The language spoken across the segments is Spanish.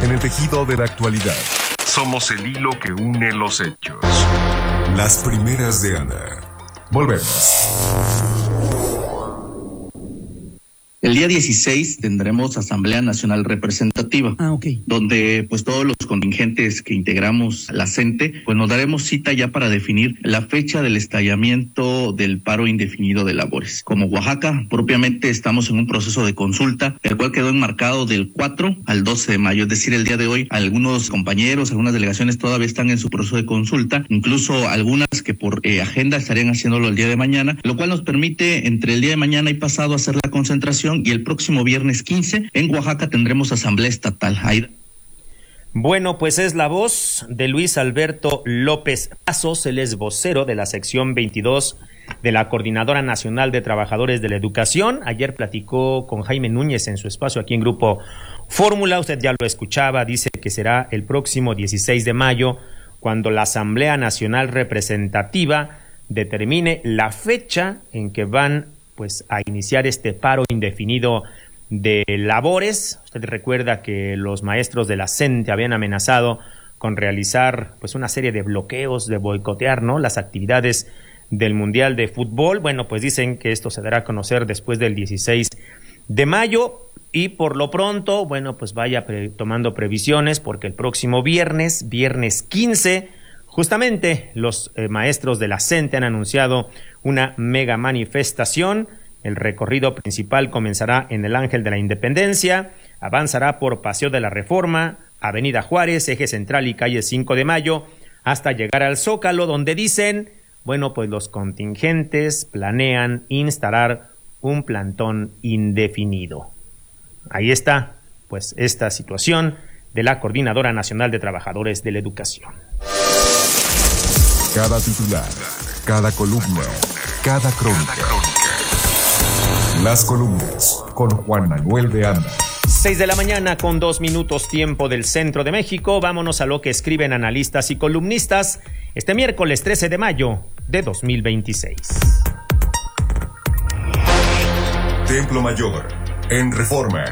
en el tejido de la actualidad. Somos el hilo que une los hechos. Las primeras de Ana. Volvemos. El día 16 tendremos Asamblea Nacional Representativa, donde pues todos los contingentes que integramos la CENTE, pues nos daremos cita ya para definir la fecha del estallamiento del paro indefinido de labores. Como Oaxaca, propiamente estamos en un proceso de consulta, el cual quedó enmarcado del 4 al 12 de mayo, es decir, el día de hoy algunos compañeros, algunas delegaciones todavía están en su proceso de consulta, incluso algunas que por agenda estarían haciéndolo el día de mañana, lo cual nos permite entre el día de mañana y pasado hacer la concentración. Y el próximo viernes 15 en Oaxaca tendremos asamblea estatal. Bueno, pues es la voz de Luis Alberto López Pasos, él es vocero de la sección 22 de la Coordinadora Nacional de Trabajadores de la Educación. Ayer platicó con Jaime Núñez en su espacio aquí en Grupo Fórmula, usted ya lo escuchaba, dice que será el próximo 16 de mayo cuando la Asamblea Nacional Representativa determine la fecha en que van pues a iniciar este paro indefinido de labores. Usted recuerda que los maestros de la CENTE habían amenazado con realizar pues una serie de bloqueos, de boicotear, ¿no?, las actividades del Mundial de Fútbol. Bueno, pues dicen que esto se dará a conocer después del 16 de mayo y por lo pronto, bueno, pues vaya tomando previsiones porque el próximo viernes 15, justamente los maestros de la CENTE han anunciado una mega manifestación. El recorrido principal comenzará en el Ángel de la Independencia, avanzará por Paseo de la Reforma, Avenida Juárez, Eje Central y Calle 5 de Mayo, hasta llegar al Zócalo, donde dicen, bueno, pues los contingentes planean instalar un plantón indefinido. Ahí está, pues, esta situación de la Coordinadora Nacional de Trabajadores de la Educación. Cada titular, cada columna, cada crónica. Las columnas con Juan Manuel de Anda. 6 de la mañana con 2 minutos tiempo del centro de México. Vámonos a lo que escriben analistas y columnistas este miércoles 13 de mayo de 2026. Templo Mayor, en Reforma.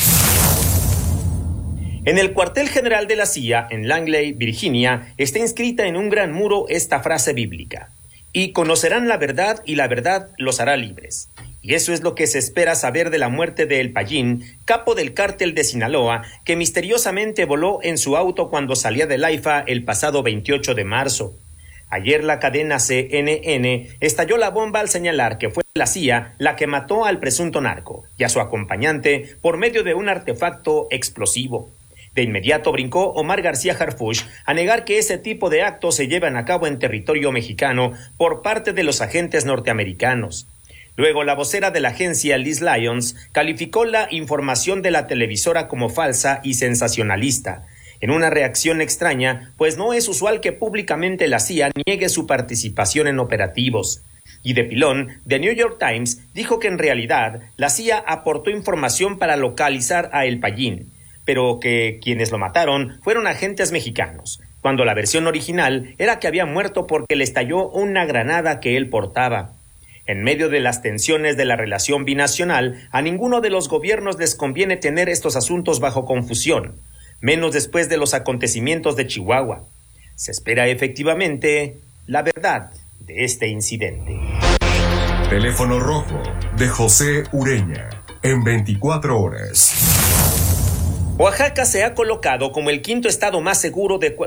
En el cuartel general de la CIA, en Langley, Virginia, está inscrita en un gran muro esta frase bíblica: y conocerán la verdad y la verdad los hará libres. Y eso es lo que se espera saber de la muerte de El Payín, capo del cártel de Sinaloa, que misteriosamente voló en su auto cuando salía del AIFA el pasado 28 de marzo. Ayer la cadena CNN estalló la bomba al señalar que fue la CIA la que mató al presunto narco y a su acompañante por medio de un artefacto explosivo. De inmediato brincó Omar García Harfuch a negar que ese tipo de actos se llevan a cabo en territorio mexicano por parte de los agentes norteamericanos. Luego, la vocera de la agencia, Liz Lyons, calificó la información de la televisora como falsa y sensacionalista, en una reacción extraña, pues no es usual que públicamente la CIA niegue su participación en operativos. Y de pilón, The New York Times dijo que en realidad la CIA aportó información para localizar a El Payín, pero que quienes lo mataron fueron agentes mexicanos, cuando la versión original era que había muerto porque le estalló una granada que él portaba. En medio de las tensiones de la relación binacional, a ninguno de los gobiernos les conviene tener estos asuntos bajo confusión, menos después de los acontecimientos de Chihuahua. Se espera efectivamente la verdad de este incidente. Teléfono rojo de José Ureña, en 24 horas. Oaxaca se ha colocado como el quinto estado más seguro de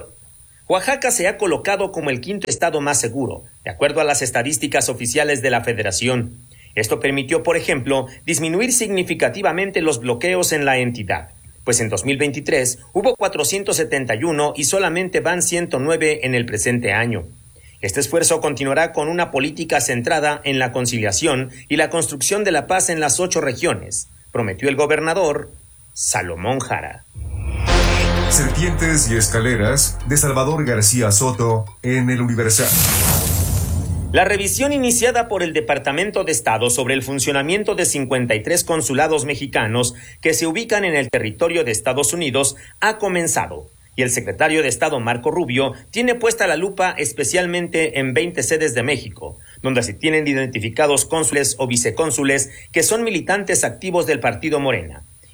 acuerdo a las estadísticas oficiales de la Federación. Esto permitió, por ejemplo, disminuir significativamente los bloqueos en la entidad, pues en 2023 hubo 471 y solamente van 109 en el presente año. Este esfuerzo continuará con una política centrada en la conciliación y la construcción de la paz en las 8 regiones, prometió el gobernador Salomón Jara. Serpientes y escaleras de Salvador García Soto en El Universal. La revisión iniciada por el Departamento de Estado sobre el funcionamiento de 53 consulados mexicanos que se ubican en el territorio de Estados Unidos ha comenzado, y el secretario de Estado Marco Rubio tiene puesta la lupa especialmente en 20 sedes de México, donde se tienen identificados cónsules o vicecónsules que son militantes activos del partido Morena,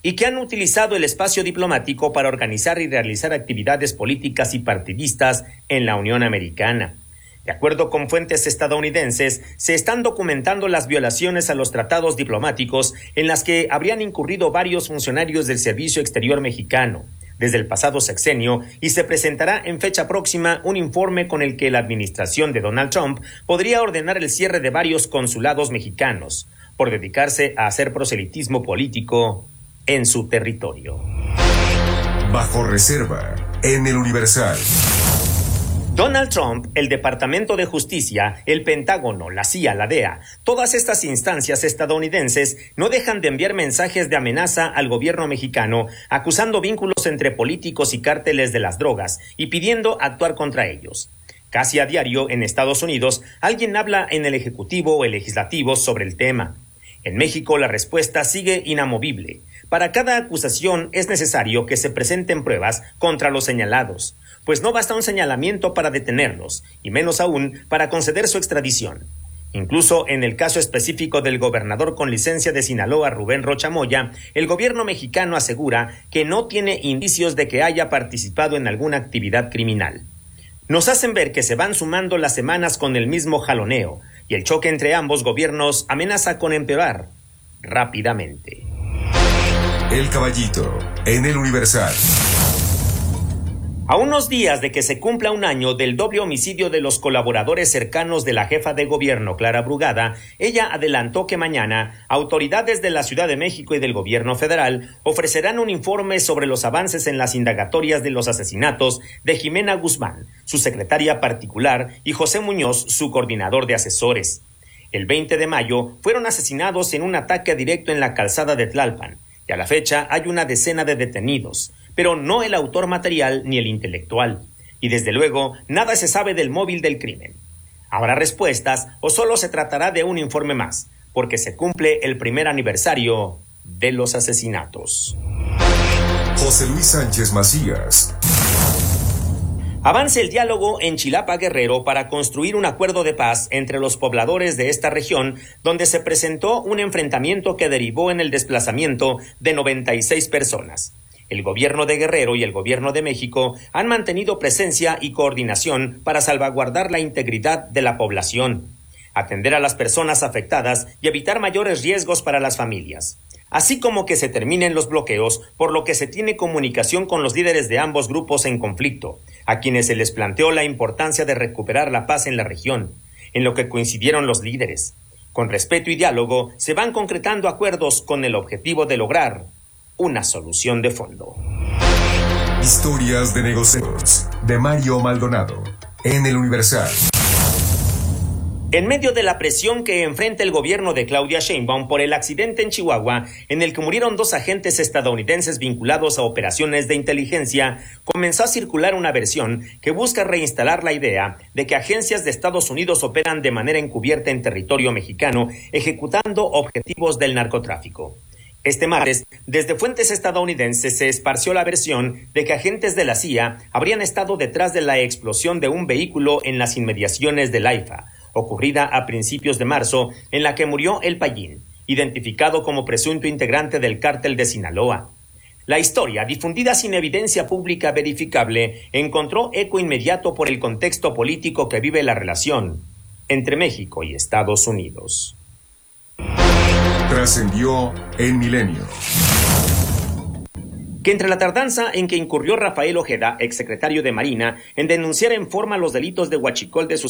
y que han utilizado el espacio diplomático para organizar y realizar actividades políticas y partidistas en la Unión Americana. De acuerdo con fuentes estadounidenses, se están documentando las violaciones a los tratados diplomáticos en las que habrían incurrido varios funcionarios del Servicio Exterior mexicano desde el pasado sexenio, y se presentará en fecha próxima un informe con el que la administración de Donald Trump podría ordenar el cierre de varios consulados mexicanos por dedicarse a hacer proselitismo político en su territorio. Bajo reserva, en el Universal. Donald Trump, el Departamento de Justicia, el Pentágono, la CIA, la DEA, todas estas instancias estadounidenses no dejan de enviar mensajes de amenaza al gobierno mexicano, acusando vínculos entre políticos y cárteles de las drogas y pidiendo actuar contra ellos. Casi a diario en Estados Unidos, alguien habla en el Ejecutivo o el Legislativo sobre el tema. En México la respuesta sigue inamovible. Para cada acusación es necesario que se presenten pruebas contra los señalados, pues no basta un señalamiento para detenerlos, y menos aún para conceder su extradición. Incluso en el caso específico del gobernador con licencia de Sinaloa, Rubén Rocha Moya, el gobierno mexicano asegura que no tiene indicios de que haya participado en alguna actividad criminal. Nos hacen ver que se van sumando las semanas con el mismo jaloneo, y el choque entre ambos gobiernos amenaza con empeorar rápidamente. El Caballito, en el Universal. A unos días de que se cumpla un año del doble homicidio de los colaboradores cercanos de la jefa de gobierno, Clara Brugada, ella adelantó que mañana autoridades de la Ciudad de México y del gobierno federal ofrecerán un informe sobre los avances en las indagatorias de los asesinatos de Jimena Guzmán, su secretaria particular, y José Muñoz, su coordinador de asesores. El 20 de mayo fueron asesinados en un ataque directo en la calzada de Tlalpan, y a la fecha hay una decena de detenidos, pero no el autor material ni el intelectual. Y desde luego, nada se sabe del móvil del crimen. ¿Habrá respuestas o solo se tratará de un informe más? Porque se cumple el primer aniversario de los asesinatos. José Luis Sánchez Macías. Avance el diálogo en Chilapa, Guerrero, para construir un acuerdo de paz entre los pobladores de esta región, donde se presentó un enfrentamiento que derivó en el desplazamiento de 96 personas. El gobierno de Guerrero y el gobierno de México han mantenido presencia y coordinación para salvaguardar la integridad de la población, atender a las personas afectadas y evitar mayores riesgos para las familias, así como que se terminen los bloqueos, por lo que se tiene comunicación con los líderes de ambos grupos en conflicto, a quienes se les planteó la importancia de recuperar la paz en la región, en lo que coincidieron los líderes. Con respeto y diálogo se van concretando acuerdos con el objetivo de lograr una solución de fondo. Historias de negocios, de Mario Maldonado, en el Universal. En medio de la presión que enfrenta el gobierno de Claudia Sheinbaum por el accidente en Chihuahua, en el que murieron 2 agentes estadounidenses vinculados a operaciones de inteligencia, comenzó a circular una versión que busca reinstalar la idea de que agencias de Estados Unidos operan de manera encubierta en territorio mexicano, ejecutando objetivos del narcotráfico. Este martes, desde fuentes estadounidenses se esparció la versión de que agentes de la CIA habrían estado detrás de la explosión de un vehículo en las inmediaciones del AIFA, ocurrida a principios de marzo, en la que murió El Payín, identificado como presunto integrante del cártel de Sinaloa. La historia, difundida sin evidencia pública verificable, encontró eco inmediato por el contexto político que vive la relación entre México y Estados Unidos. Trascendió en Milenio. Que entre la tardanza en que incurrió Rafael Ojeda, exsecretario de Marina, en denunciar en forma los delitos de huachicol de sus